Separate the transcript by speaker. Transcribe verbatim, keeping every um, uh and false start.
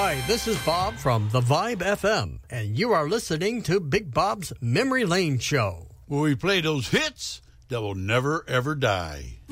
Speaker 1: Hi, this is Bob from The Vibe F M, and you are listening to Big Bob's Memory Lane Show,
Speaker 2: where we play those hits that will never, ever die.